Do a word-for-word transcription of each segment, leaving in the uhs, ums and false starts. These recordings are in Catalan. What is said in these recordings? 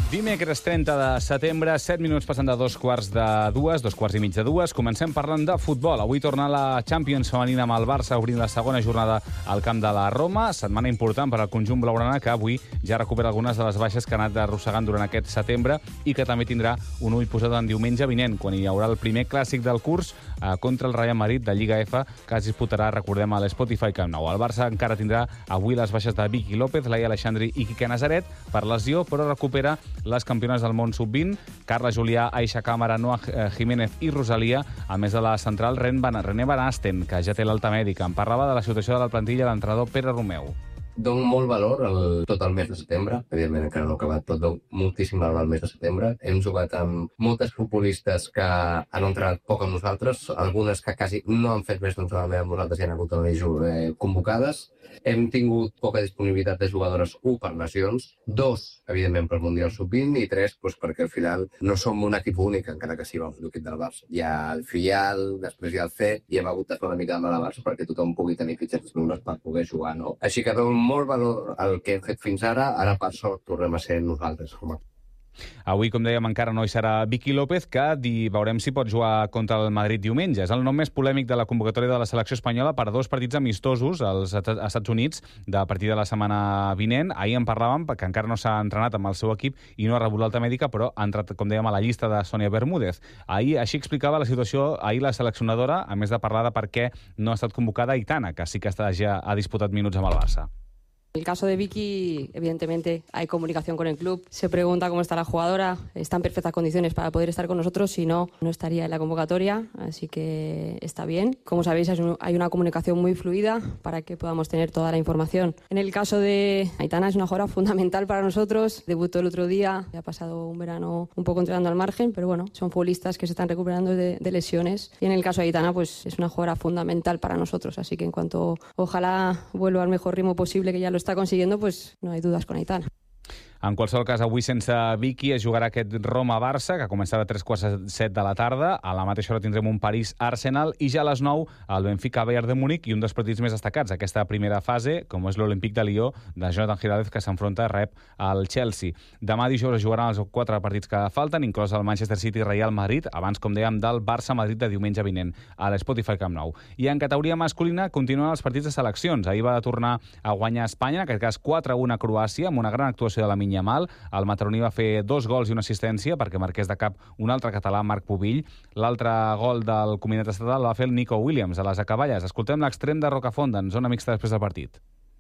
Dimecres trenta de setembre, set minuts passant de dos quarts de dues, dos quarts i mig de dues. Comencem parlant de futbol. Avui torna la Champions femenina amb el Barça obrint la segona jornada al camp de la Roma. Setmana important per al conjunt blaugrana, que avui ja recupera algunes de les baixes que ha anat arrossegant durant aquest setembre i que també tindrà un ull posat en diumenge vinent, quan hi haurà el primer clàssic del curs eh, contra el Real Madrid de Lliga F, que es disputarà, recordem, a l'Spotify Camp Nou. El Barça encara tindrà avui les baixes de Vicky López, Laia Aleixandri i Quique Nazaret per lesió, però recupera les campiones del món sub vint, Carla Julià, Aixa Càmara, Noa Jiménez i Rosalia, a més de la central René Van Asten, que ja té l'alta mèdica. En parlava de la situació de la plantilla l'entrenador Pere Romeu. Dono molt valor al, tot el mes de setembre. Evidentment encara no ha acabat tot, dono moltíssim valor al mes de setembre. Hem jugat amb moltes futbolistes que han entrenat poc amb nosaltres, algunes que quasi no han fet més d'entrenament amb nosaltres i han hagut de eh, convocades. Hem tingut poca disponibilitat de jugadores, u, per lesions, dos, evidentment, pel Mundial sub vint, i tres, doncs, perquè al final no som un equip únic, encara que sí vam fer l'equip del Barça. Hi ha el filial, després hi ha el C, i hem hagut de fer una mica de malabar perquè tothom pugui tenir fitxes nuls per poder jugar, no? Així que dono molt valor al que hem fet fins ara, ara per sort tornem a ser nosaltres com a Avui, com dèiem, encara no hi serà Vicky López, que di... veurem si pot jugar contra el Madrid diumenge. És el nom més polèmic de la convocatòria de la selecció espanyola per a dos partits amistosos als Estats Units de partir de la setmana vinent. Ahir en parlàvem, que encara no s'ha entrenat amb el seu equip i no ha rebut l'alta mèdica, però ha entrat, com dèiem, a la llista de Sònia Bermúdez. Ahir així explicava la situació ahir la seleccionadora, a més de parlar de per què no ha estat convocada Aitana, que sí que està, ja ha disputat minuts amb el Barça. En el caso de Vicky, evidentemente hay comunicación con el club. Se pregunta cómo está la jugadora. Está en perfectas condiciones para poder estar con nosotros. Si no, no estaría en la convocatoria. Así que está bien. Como sabéis, hay una comunicación muy fluida para que podamos tener toda la información. En el caso de Aitana, es una jugadora fundamental para nosotros. Debutó el otro día. Ha pasado un verano un poco entrenando al margen, pero bueno, son futbolistas que se están recuperando de, de lesiones. Y en el caso de Aitana, pues es una jugadora fundamental para nosotros. Así que en cuanto ojalá vuelva al mejor ritmo posible, que ya lo está consiguiendo, pues no hay dudas con Aitana. En qualsevol cas, avui sense Vicky es jugarà aquest Roma-Barça, que començarà a tres quarts de set de la tarda. A la mateixa hora tindrem un París-Arsenal i ja a les nou el Benfica-Bayern de Múnich i un dels partits més destacats d'aquesta primera fase, com és l'Olímpic de Lió de Jonathan Giraldez, que s'enfronta rep al Chelsea. Demà dijous es jugaran els quatre partits que falten, inclòs el Manchester City-Real Madrid, abans, com dèiem, del Barça-Madrid de diumenge vinent a l'Spotify Camp Nou. I en categoria masculina continuen els partits de seleccions. Ahir va tornar a guanyar Espanya, en aquest cas quatre a un a Croàcia, amb una gran actuació de la Yamal. El mataroní va fer dos gols i una assistència perquè marqués de cap un altre català, Marc Pubill. L'altre gol del combinat estatal va fer el Nico Williams, a les acaballes. Escoltem l'extrem de Rocafonda, en zona mixta després del partit.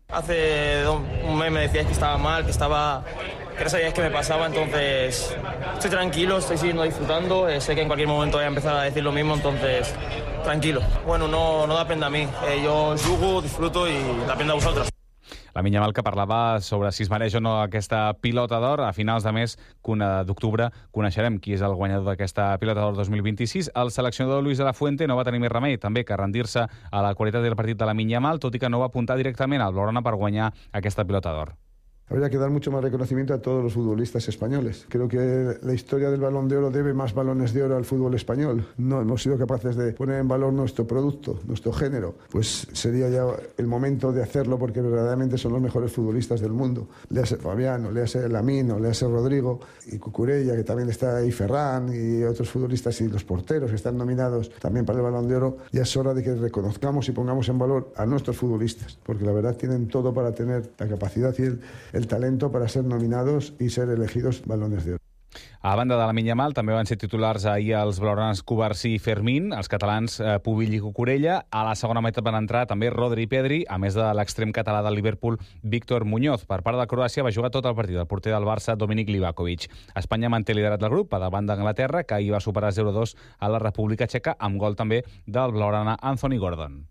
Hace un mes me decíais que estaba mal, que estaba... que no sabíais qué me pasaba, entonces estoy tranquilo, estoy siguiendo disfrutando, eh, sé que en cualquier momento voy a empezar a decir lo mismo, entonces tranquilo. Bueno, no, no depende de mí, eh, yo jugo, disfruto y depende de vosotros. La Yamal, que parlava sobre si es mereix o no aquesta pilota d'or. A finals de mes d'octubre coneixerem qui és el guanyador d'aquesta pilota d'or dos mil vint-i-sis. El seleccionador Luis de la Fuente no va tenir més remei també que rendir-se a la qualitat del partit de la Yamal, tot i que no va apuntar directament al Blaugrana per guanyar aquesta pilota d'or. Habría que dar mucho más reconocimiento a todos los futbolistas españoles. Creo que la historia del Balón de Oro debe más balones de oro al fútbol español. No hemos sido capaces de poner en valor nuestro producto, nuestro género. Pues sería ya el momento de hacerlo porque verdaderamente son los mejores futbolistas del mundo. Léase Fabiano, léase Lamino, léase Rodrigo y Cucurella, que también está ahí, Ferran y otros futbolistas y los porteros que están nominados también para el Balón de Oro. Ya es hora de que reconozcamos y pongamos en valor a nuestros futbolistas, porque la verdad tienen todo para tener la capacidad y el el talento para ser nominados y ser elegidos balones de oro. A banda de la Yamal, també van ser titulars ahir els blaugranes Cubarsí i Fermín, els catalans eh, Pubill i Cucurella. A la segona meitat van entrar també Rodri i Pedri, a més de l'extrem català del Liverpool, Víctor Muñoz. Per part de Croàcia va jugar tot el partit el porter del Barça, Dominik Livakovic. Espanya manté liderat del grup, a davant d'Anglaterra, que ahir va superar zero a dos a la República Txeca, amb gol també del blaugrana Anthony Gordon.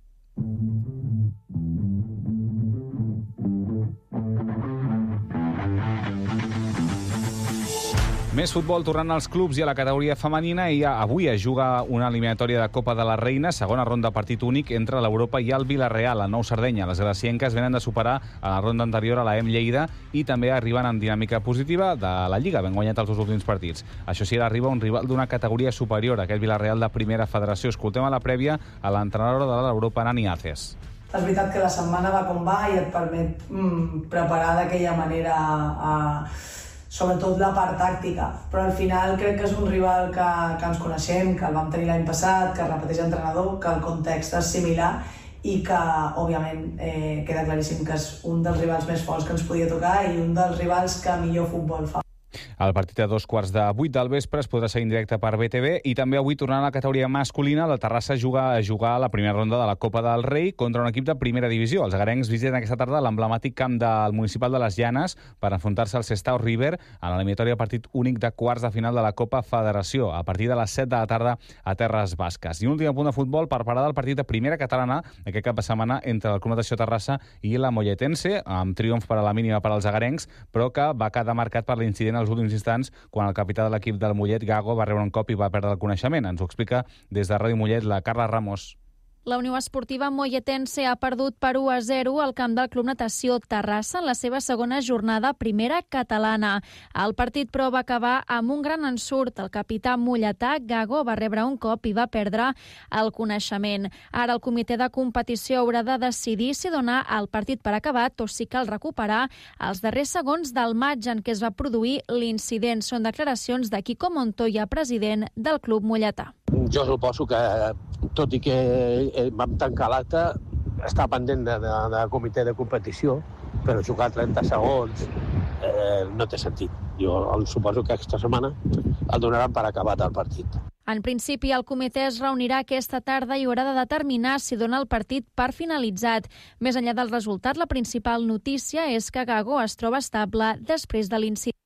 Més futbol tornant als clubs i a la categoria femenina, i avui es juga una eliminatòria de Copa de la Reina, segona ronda partit únic entre l'Europa i el Villarreal, a Nou Sardenya. Les gracienques venen de superar a la ronda anterior a la E M Lleida i també arriben en dinàmica positiva de la Lliga, ben guanyat els dos últims partits. Això sí, arriba un rival d'una categoria superior, aquest Villarreal de primera federació. Escoltem a la prèvia a l'entrenadora de l'Europa, Nani Aces. És veritat que la setmana va com va i et permet mm, preparar d'aquella manera a, sobretot la part tàctica, però al final crec que és un rival que, que ens coneixem, que el vam tenir l'any passat, que repeteix entrenador, que el context és similar i que, òbviament, eh, queda claríssim que és un dels rivals més forts que ens podia tocar i un dels rivals que millor futbol fa. El partit a dos quarts de vuit del vespre es podrà seguir en directe per B T V i també avui, tornant a la categoria masculina, la Terrassa juga a jugar a la primera ronda de la Copa del Rei contra un equip de primera divisió. Els agarencs visiten aquesta tarda l'emblemàtic camp del municipal de les Llanes per enfrontar-se al Sestao River en l'eliminatòria partit únic de quarts de final de la Copa Federació a partir de les set de la tarda a Terres Basques. I un últim punt de futbol per parar del partit de primera catalana aquest cap de setmana entre el Club Natació Terrassa i la Molletense, amb triomf per a la mínima per als agarencs, però que va quedar marcat per l'incident als últims instants quan el capità de l'equip del Mollet, Gago, va rebre un cop i va perdre el coneixement. Ens ho explica des de Ràdio Mollet la Carla Ramos. La Unió Esportiva Molletense ha perdut per u a zero al camp del Club Natació Terrassa en la seva segona jornada primera catalana. El partit, però, va acabar amb un gran ensurt. El capità molletà, Gago, va rebre un cop i va perdre el coneixement. Ara el comitè de competició haurà de decidir si donar el partit per acabat o si cal recuperar els darrers segons del maig en què es va produir l'incident. Són declaracions de Quico Montoya, president del club molletà. Jo suposo que, tot i que vam tancar l'acte, està pendent de, de, de comitè de competició, però jugar trenta segons eh, no té sentit. Jo suposo que aquesta setmana el donaran per acabat el partit. En principi, el comitè es reunirà aquesta tarda i haurà de determinar si dona el partit per finalitzat. Més enllà del resultat, la principal notícia és que Gago es troba estable després de l'incident.